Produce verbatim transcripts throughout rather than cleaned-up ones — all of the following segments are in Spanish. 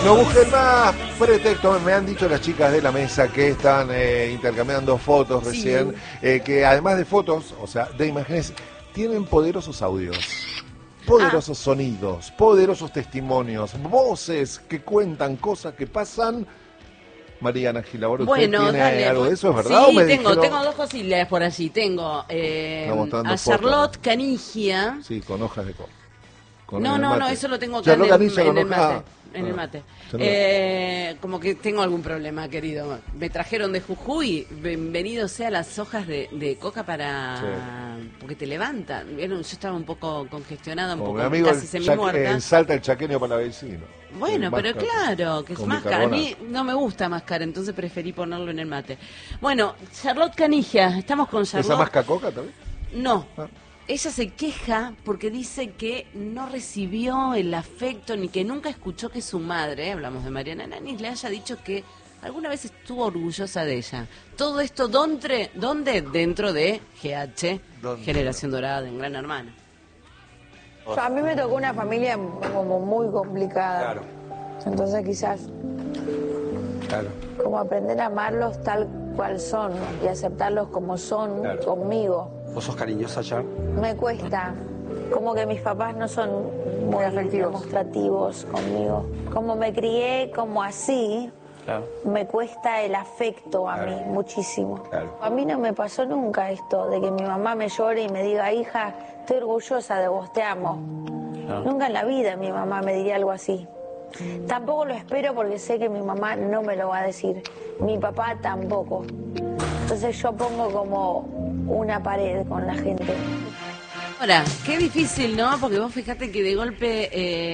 No busquen más pretextos. Me han dicho las chicas de la mesa que están eh, intercambiando fotos recién, sí. eh, que además de fotos, o sea, de imágenes, tienen poderosos audios, poderosos ah. sonidos, poderosos testimonios, voces que cuentan cosas que pasan. Mariana Gilaboro, ¿usted bueno, tiene dale, algo de eso? ¿Es verdad? Sí, me tengo, dijeron... tengo dos cosillas por allí. Tengo eh, a Charlotte fotos. Canigia. Sí, con hojas de coco. No, no, no, eso lo tengo acá en el, en el mate. En el mate. Eh, como que tengo algún problema, querido. Me trajeron de Jujuy. Bienvenido sea las hojas de, de coca para... Sí. Porque te levantan. Yo estaba un poco congestionada, un como poco amigo casi semi-muerta. El Salta el chaqueño para vecino. Bueno, pero claro, que es máscara. A mí no me gusta máscara, entonces preferí ponerlo en el mate. Bueno, Charlotte Canigia. Estamos con Charlotte. ¿Esa masca coca también? No. Ah. Ella se queja porque dice que no recibió el afecto ni que nunca escuchó que su madre, hablamos de Mariana Nanis, le haya dicho que alguna vez estuvo orgullosa de ella. Todo esto, ¿dónde? ¿Dónde? Dentro de G H, ¿Dónde? Generación Dorada, en Gran Hermano. A mí me tocó una familia como muy complicada. Claro. Entonces quizás claro. como aprender a amarlos tal cual son y aceptarlos como son claro. conmigo. ¿Vos sos cariñosa, Char? Me cuesta. Como que mis papás no son muy demostrativos conmigo. Como me crié como así, claro. me cuesta el afecto a claro. mí muchísimo. Claro. A mí no me pasó nunca esto de que mi mamá me llore y me diga, hija, estoy orgullosa de vos, te amo. Claro. Nunca en la vida mi mamá me diría algo así. Tampoco lo espero porque sé que mi mamá no me lo va a decir. Mi papá tampoco. Entonces yo pongo como una pared con la gente. Ahora, qué difícil, ¿no? Porque vos fíjate que de golpe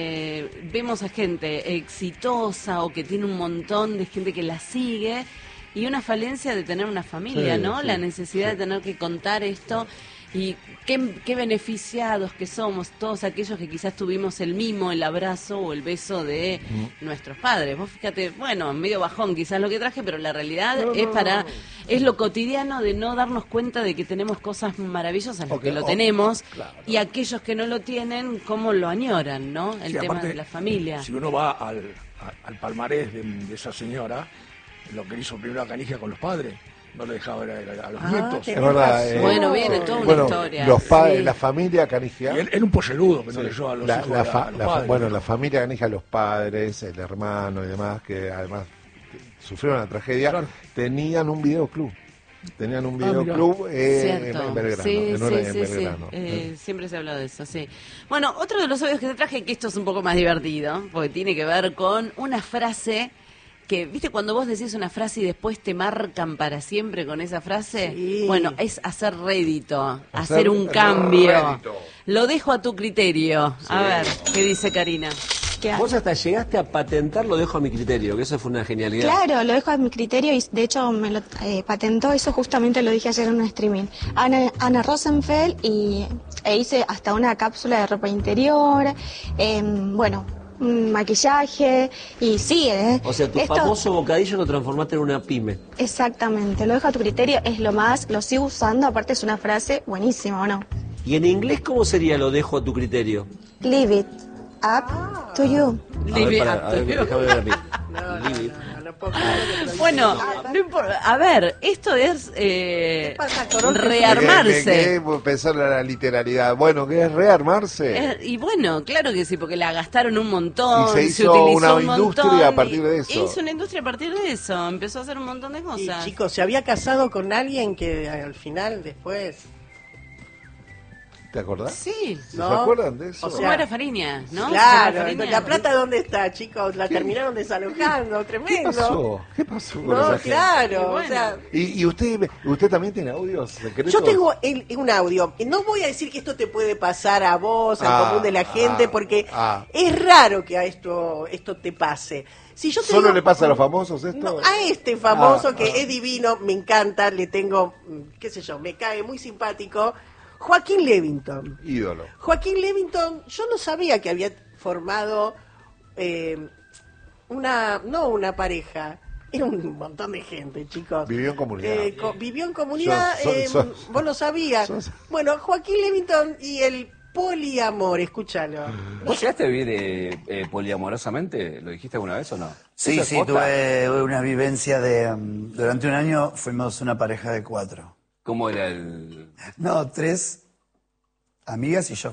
eh, vemos a gente exitosa o que tiene un montón de gente que la sigue y una falencia de tener una familia, sí, ¿no? Sí, la necesidad sí. de tener que contar esto. Y qué, qué beneficiados que somos todos aquellos que quizás tuvimos el mimo, el abrazo o el beso de mm. nuestros padres. Vos fíjate, bueno, medio bajón quizás lo que traje, pero la realidad no, es para no. es lo cotidiano de no darnos cuenta de que tenemos cosas maravillosas, los okay, que lo oh, tenemos, claro. y aquellos que no lo tienen, cómo lo añoran, ¿no? El sí, tema aparte, de la familia. Si uno va al, al palmarés de, de esa señora, lo que hizo primero a Canigia con los padres, no le dejaba ver a, a los ah, nietos. Es verdad. Eh, bueno, viene toda una bueno, historia. Los padres, sí. la familia Canigia. Y él era un pollerudo, pero sí. no le llevaba a los la, hijos la fa, a los la padres. Fa, bueno, la familia Canigia, los padres, el hermano y demás, que además sufrieron la tragedia, claro. tenían un videoclub. Tenían un videoclub ah, eh, en Belgrano. Sí, en sí, una, sí, en Belgrano. sí. Eh, siempre se ha hablado de eso, sí. Bueno, otro de los audios que te traje, que esto es un poco más divertido, porque tiene que ver con una frase... que, viste, cuando vos decís una frase y después te marcan para siempre con esa frase, sí. bueno, es hacer rédito, hacer, hacer un cambio. Rédito. Lo dejo a tu criterio. Sí. A ver, ¿qué dice Karina? ¿Qué Vos hasta llegaste a patentar lo dejo a mi criterio, que eso fue una genialidad. Claro, lo dejo a mi criterio y de hecho me lo eh, patentó, eso justamente lo dije ayer en un streaming. Ana, Ana Rosenfeld y e hice hasta una cápsula de ropa interior, eh, bueno... maquillaje y sigue. O sea, tu Esto... famoso bocadillo lo transformaste en una pyme. Exactamente, lo dejo a tu criterio, es lo más, lo sigo usando, aparte es una frase buenísima, ¿o no? ¿Y en inglés cómo sería lo dejo a tu criterio? Leave it up to you. Leave it up to you. Déjame ver a mí. Leave it. Bueno, no importa. A ver, esto es eh, rearmarse. ¿Qué, qué, pensar en la literalidad. Bueno, ¿qué es rearmarse? Es, y bueno, claro que sí, porque la gastaron un montón. Y se hizo se una un industria montón, a partir de eso. Hizo una industria a partir de eso. Empezó a hacer un montón de cosas. Y chicos, se había casado con alguien que al final, después... ¿Te acordás? Sí. ¿Se, ¿No? ¿Se acuerdan de eso? O sea, ¿cómo era Fariña? ¿No? Claro, Fariña. ¿la plata dónde está, chicos? La ¿Qué? terminaron desalojando, tremendo. ¿Qué pasó? ¿Qué pasó con no, esa claro, gente? o sea... ¿Y, y usted usted también tiene audios secretos? Yo tengo el, un audio. No voy a decir que esto te puede pasar a vos, al ah, común de la gente, ah, porque ah. es raro que a esto esto te pase. Si yo ¿Solo digo, le pasa a los famosos esto? No, a este famoso ah, que ah. es divino, me encanta, le tengo, qué sé yo, me cae muy simpático... Joaquín Levington. Ídolo. Joaquín Levington, yo no sabía que había formado eh, una, no una pareja, era un montón de gente, chicos. Vivió en comunidad. Eh, co vivió en comunidad, son, son, eh, son, vos lo sabías. Son, bueno, Joaquín Levington y el poliamor, escúchalo. ¿Vos llegaste a vivir eh, eh, poliamorosamente? ¿Lo dijiste alguna vez o no? Sí, sí, tuve una vivencia de... Um, durante un año fuimos una pareja de cuatro. ¿Cómo era el...? No, tres amigas y yo.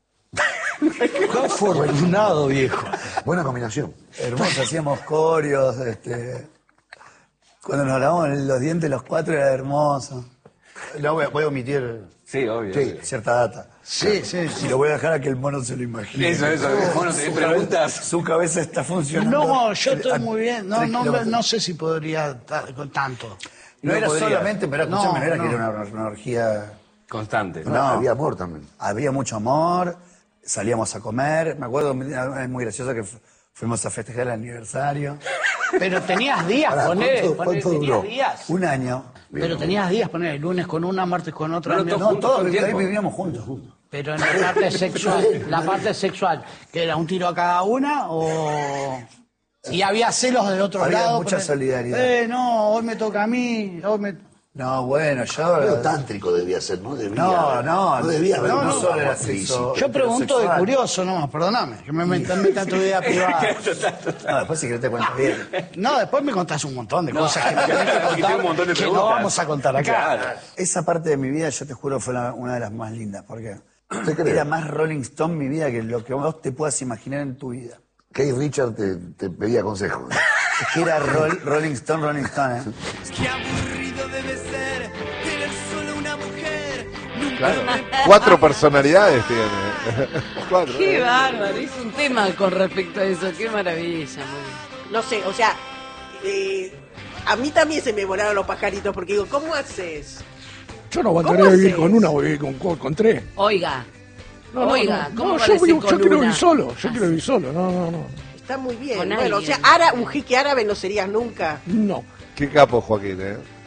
Qué afortunado, viejo. Buena combinación. Hermoso, hacíamos coreos, este... Cuando nos lavamos los dientes los cuatro era hermoso. No voy a, voy a omitir... Sí, obvio. Sí, obvio. cierta data. Sí, sí, sí. Y lo voy a dejar a que el mono se lo imagine. Eso, eso. El mono te preguntas. Su cabeza está funcionando. No, yo estoy muy bien. No, Tres no, kilómetros. no sé si podría ta- con tanto. No, No era podría. solamente, pero No, escúchame, no era no. que era una, una orgía... Constante. No. Había amor también. Había mucho amor, salíamos a comer. Me acuerdo, es muy gracioso que fu- fuimos a festejar el aniversario. Pero tenías días, Pará, poné, ¿cuánto- poné, cuánto tenías duró? días. Un año. Pero tenías días, poner lunes con una, martes con otra. No, miércoles- todos No, todos todo el vivi- ahí tiempo. vivíamos juntos. Pero en la parte sexual, la parte sexual, que era un tiro a cada una o... Y había celos del otro Había lado. mucha pero- solidaridad. Eh, no, hoy me toca a mí, hoy me... No, bueno, yo... Pero tántrico debía ser, no debía No, haber. no, no debía haber. no, un no solo era amor sexo. físico. Yo pregunto de heterosexual. curioso nomás, perdóname, que me metan meta en tu vida privada. No, después si querés te cuento bien. No, después me contás un montón de cosas que me tenés que Aquí contar, tengo un montón de que no preguntas. vamos a contar acá. Claro. Esa parte de mi vida, yo te juro, fue la- una de las más lindas, porque Te creo. era más Rolling Stone mi vida que lo que vos te puedas imaginar en tu vida. Keith Richard te, te pedía consejos. Es que era Roll- Rolling Stone, Rolling Stone, ¿eh? Qué aburrido debe ser tener solo una mujer. Nunca Claro. Cuatro personalidades tiene. Cuatro. Qué ¿eh? bárbaro, hizo un tema con respecto a eso, qué maravilla. Muy bien. No sé, o sea, eh, a mí también se me volaron los pajaritos porque digo, ¿cómo haces? Yo no aguantaría ¿Cómo vivir haces? con una, voy a vivir con, con, con tres. Oiga, No, no, oiga, no, ¿cómo no, yo, parece vivo- yo con quiero una? vivir solo, yo Ah, quiero vivir solo, no, no, no. Está muy bien. Con Bueno, o alguien. sea, ara, un jique árabe no serías nunca. No. Qué capo, Joaquín, ¿eh?